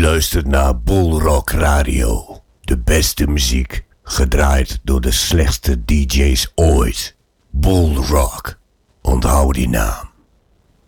luistert naar Bull Rock Radio. De beste muziek, gedraaid door de slechtste DJ's ooit. Bull Rock. Onthoud die naam.